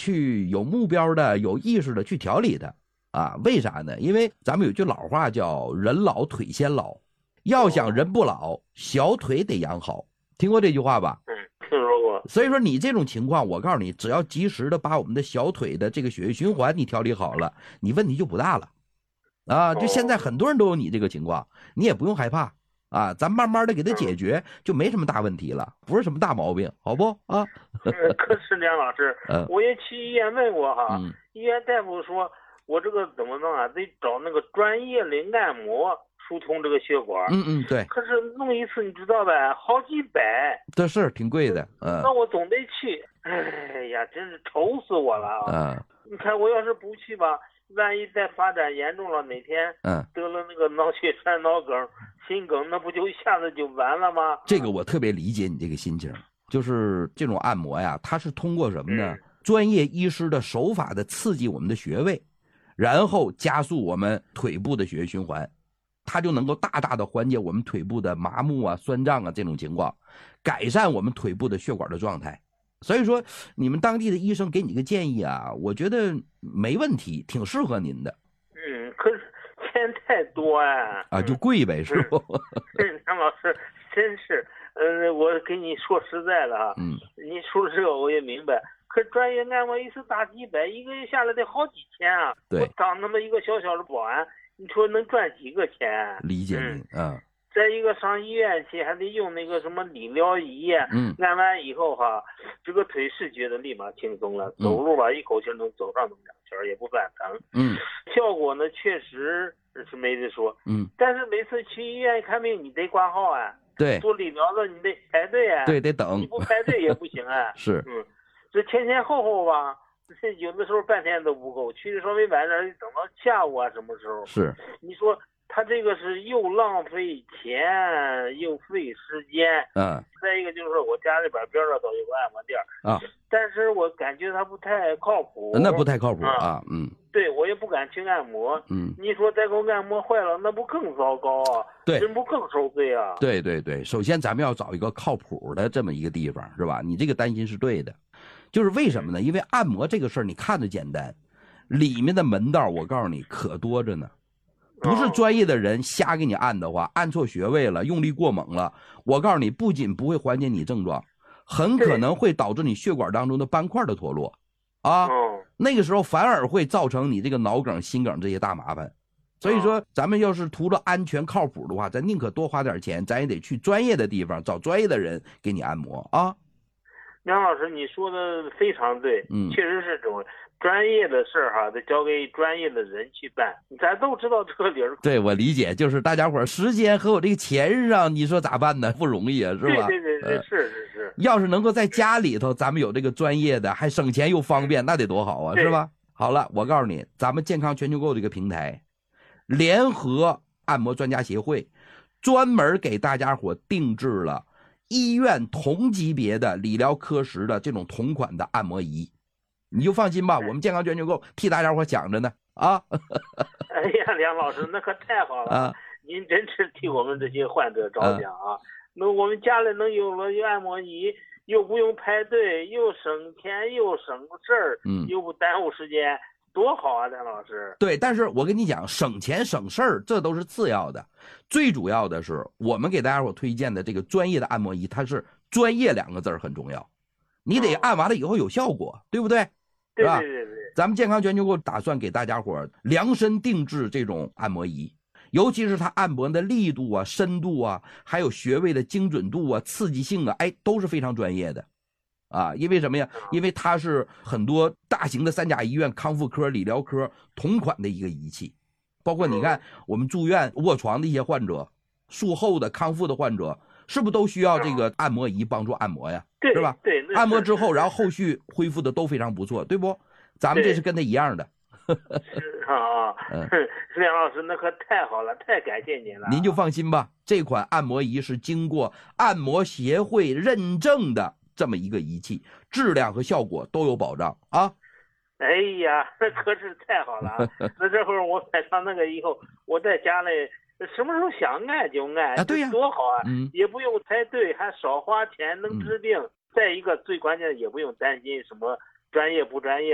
去有目标的、有意识的去调理它啊。为啥呢？因为咱们有句老话叫人老腿先老，要想人不老，小腿得养好，听过这句话吧？ 听说过。 所以说你这种情况，我告诉你，只要及时的把我们的小腿的这个血液循环你调理好了，你问题就不大了啊。就现在很多人都有你这个情况，你也不用害怕啊，咱慢慢的给它解决，就没什么大问题了，不是什么大毛病，好不啊？ 可是梁老师，我也去医院问过哈，医院大夫说我这个怎么弄啊，得找那个专业的按摩疏通这个血管。 对。 可是弄一次你知道呗，好几百， 这是挺贵的。 那我总得去。哎呀，真是愁死我了啊！你看我要是不去吧，万一再发展严重了，哪天得了那个脑血栓、脑梗、心梗，那不就一下子就完了吗？ 这个我特别理解你这个心情，就是这种按摩呀，它是通过什么呢？专业医师的手法的刺激我们的穴位，然后加速我们腿部的血液循环，它就能够大大的缓解我们腿部的麻木啊、酸胀啊这种情况，改善我们腿部的血管的状态。所以说你们当地的医生给你个建议啊，我觉得没问题，挺适合您的。 可是钱太多啊。 就贵呗，是不？ 张老师真是，我跟你说实在的啊，你说这个我也明白。可专业按摩一次大几百，一个月下来得好几千啊。 对。 我当那么一个小小的保安，你说能赚几个钱？ 理解您。 再一个上医院去还得用那个什么理疗仪，按完以后哈，这个腿是觉得立马轻松了，走路吧一口气能走上那么2圈，也不犯疼。效果呢确实是没得说。但是每次去医院看病你得挂号啊。 对。 做理疗的你得排队啊。 对，得等。 你不排队也不行啊。 是。 这前后吧，这有的时候半天都不够，去的稍微晚点等到下午啊什么时候？ 是。 你说。他这个是又浪费钱又费时间。再一个就是我家里边上都有个按摩店但是我感觉他不太靠谱。 那不太靠谱啊。 对，我也不敢去按摩。你说再给我按摩坏了，那不更糟糕啊？ 对， 人不更受罪啊？ 对，首先咱们要找一个靠谱的这么一个地方，是吧？你这个担心是对的，就是为什么呢？因为按摩这个事儿你看着简单，里面的门道我告诉你可多着呢。不是专业的人瞎给你按的话，按错穴位了，用力过猛了，我告诉你，不仅不会缓解你症状，很可能会导致你血管当中的斑块的脱落啊。那个时候反而会造成你这个脑梗、心梗这些大麻烦。所以说咱们要是图了安全靠谱的话，咱宁可多花点钱，咱也得去专业的地方找专业的人给你按摩啊。 梁老师你说的非常对，确实是这种专业的事儿得交给专业的人去办，咱都知道这个理儿。 对，我理解，就是大家伙时间和我这个钱上，你说咋办呢？不容易啊，是吧？ 对，是。 要是能够在家里头，咱们有这个专业的，还省钱又方便，那得多好啊，是吧？好了，我告诉你，咱们健康全球购这个平台，联合按摩专家协会，专门给大家伙定制了医院同级别的理疗科室的这种同款的按摩仪，你就放心吧，我们健康全球购替大家伙想着呢啊！ 哎呀，梁老师，那可太好了，您真是替我们这些患者着想啊！那我们家里能有了按摩仪，又不用排队，又省钱又省事儿，又不耽误时间，多好啊，梁老师。 对，但是我跟你讲，省钱省事儿这都是次要的，最主要的是我们给大家伙推荐的这个专业的按摩仪，它是专业2个字很重要，你得按完了以后有效果，对不对？ 对。 咱们健康全球购打算给大家伙量身定制这种按摩仪，尤其是它按摩的力度啊、深度啊，还有穴位的精准度啊、刺激性啊，都是非常专业的啊。因为什么呀？因为它是很多大型的3甲医院康复科、理疗科同款的一个仪器，包括你看我们住院卧床的一些患者、术后的康复的患者，是不是都需要这个按摩仪帮助按摩呀？是吧？ 对， 按摩之后，然后后续恢复的都非常不错，对不？咱们这是跟他一样的。 是啊，梁老师，那可太好了，太感谢您了。 您就放心吧，这款按摩仪是经过按摩协会认证的这么一个仪器，质量和效果都有保障啊。 哎呀，那可是太好了。那这会儿我买上那个以后，我在家里什么时候想按就按， 对呀， 多好啊！也不用排队，还少花钱，能治病。再一个最关键的，也不用担心什么专业不专业。